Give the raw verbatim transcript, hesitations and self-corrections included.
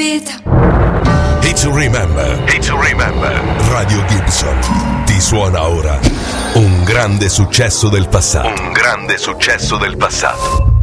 vita. Hit to remember. Hit to remember. Radio Gibson ti suona ora un grande successo del passato. Un grande successo del passato.